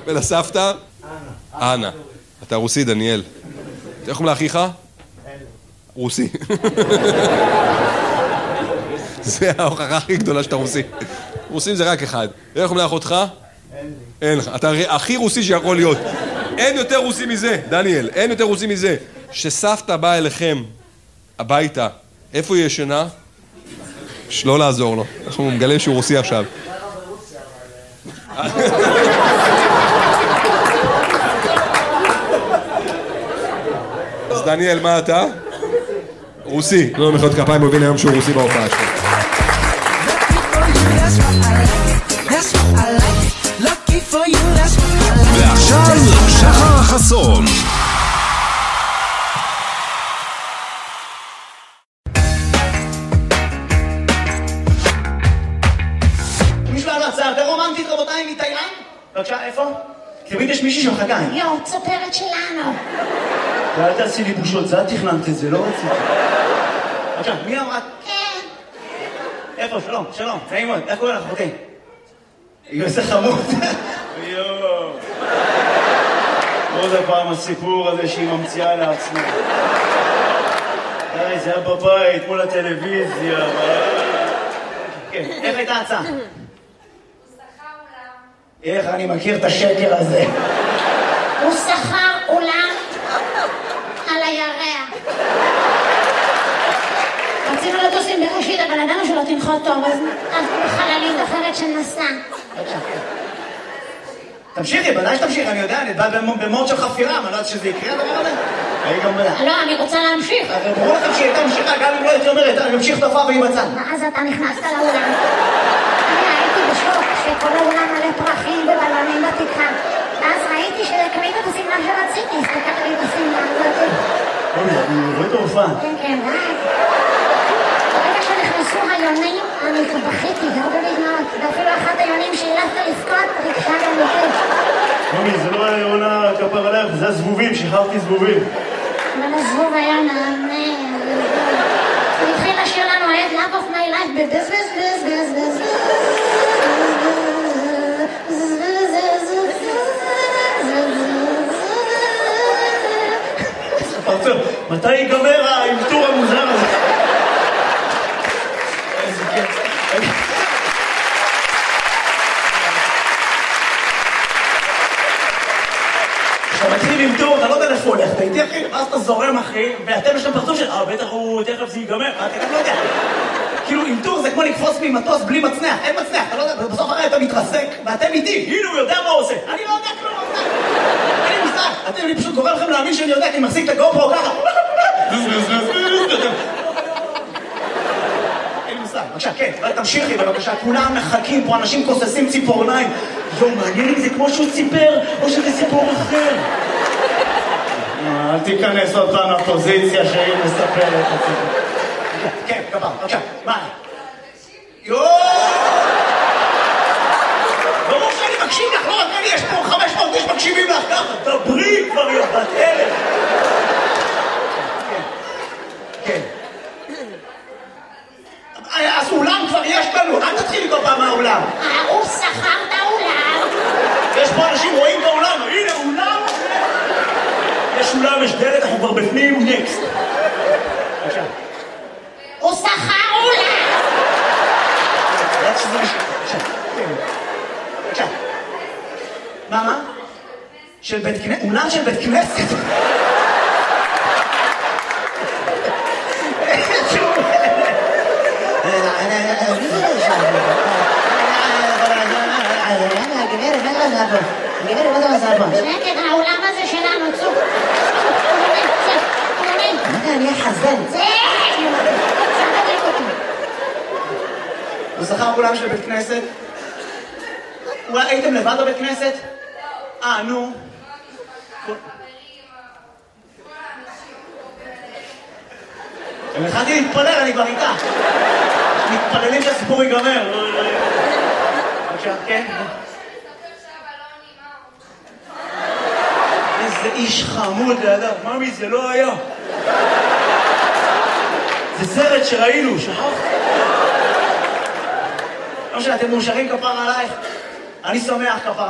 ולסבתא? אנה. אתה רוסי, דניאל. איך קוראים לאחיך? רוסי. זה ההוכחה הכי גדולה שאתה רוסי. רוסים זה רק אחד. איך קוראים לאחותך? אין לך. אתה הכי רוסי שיכול להיות. אין יותר רוסי מזה, דניאל. אין יותר רוסי מזה. שסבתא באה אליכם הביתה, איפה היא ישנה? לא לעזור לו. אנחנו מגלים שהוא רוסי עכשיו. אז דניאל, מה אתה? רוסי. לא מחיאות כפיים, הוא הבין היום שהוא רוסי בהופעה שלו. ועכשיו שחר חסון. מישהו לנו הצעה יותר רומנטית, רבותיי, מתאילנד? בבקשה, איפה? תמיד יש מישהי שמחכה. יואו, צופרת שלנו. ואל תעשי לי בושות, זה את תכננת את זה, לא רציתי. בבקשה, מי אמרה? כן. איפה? שלום, שלום, נעים מאוד, איך קוראים לך? אוקיי. היא עושה חמוד. יואו. עוד הפעם הסיפור הזה שהיא ממציאה לעצמה. די, זה היה בבית, מול הטלוויזיה. כן, איך הייתה ההצעה? איך אני מכיר את השקר הזה? הוא שכר אולם על הירח. רצינו לטוס עם בראשית, אבל ידענו שלא תנחות טוב, אז חללית אחרת שנסע. תמשיכי, בוודאי שתמשיך, אני יודע, אני בא במוד של חפירה, אני לא יודעת שזה יקרה הדבר הזה. לא, אני רוצה להמשיך. אבל ברור לכם שהיא הייתה ממשיכה, גם אם לא הייתי אומרת, אני ממשיך תופעה והיא בצד. ואז אתה נכנסת לאולם. אני הייתי בשוק שכל האולם מלא פרחים ובלונים בתקרה. ואז ראיתי שקנית את השמלה שרציתי, הסתכלתי לי את השמלה הזאת. אני רואה את ההופעה. כן, כן, ברגע שנכנסו היונים, אני בכיתי, הרבה בזמנות. ואפילו אחת היונים שהילפת לבכות, ריגשה גם יותר. מומי, זה לא היה עונה כפר עליך, זה הזבובים, שחררתי זבובים. אבל הזבוב היה נענה. הוא התחיל לשיר לנו את Love of my life בבז בז בז בז בז. מתי ייגמר האלתור המוזר הזה? איזה כיף. כשאתה מתחיל עם טור, אתה לא יודע איפה הולך, אתה איתי אחי, ואז אתה זורם אחי, ואתם יש שם פרצוף של, בטח הוא, תכף זה ייגמר, אתה גם לא יודע. כאילו עם טור זה כמו לקפוץ ממטוס בלי מצנח, אין מצנח, אתה לא יודע, בסוף הרי אתה מתרסק, ואתם איתי, הנה הוא יודע מה הוא עושה, אני לא יודע כלום מה עושה. אני מושג, אני פשוט גורם לכם להאמין שאני יודע, כי אני מחזיק את הגופרו ככה. אין מושג, בבקשה, כן, תמשיכי בבקשה, כולם מחכים פה, אנשים כוססים ציפורניים. מעניין אם זה כמו שהוא ציפר, או שזה סיפור אחר. אל תיכנס עוד פעם לפוזיציה שהיא מספרת את הסיפור. כן, גבר, בבקשה, מה? יואו! ברור שאני מקשיב לך, לא רק אני, יש פה 500 איש מקשיבים לך ככה, דברי כבר יובת אלף. כן. אז אולם כבר יש לנו, אל תתחיל כל פעם מהאולם. הוא שכר את האולם. יש פה אנשים רואים באולם, הנה אולם. יש אולם, יש דלת, אנחנו כבר בפנים, נקסט. בבקשה. הוא שכר אולם. בבקשה. מה? של בית כנסת? אולם של בית כנסת? שקט, העולם הזה שלנו, צוק. אני אחזן. הוא שכר אולם של בית כנסת? אולי הייתם לבד בבית כנסת? נו. אני התחלתי להתפלל, אני כבר איתה. מתפללים שהסיפור ייגמר. בבקשה, כן? איזה איש חמוד לידיו, ממי זה לא היה. זה סרט שראינו, שכחת? לא משנה, אתם מאושרים כפר עלייך? אני שמח כפר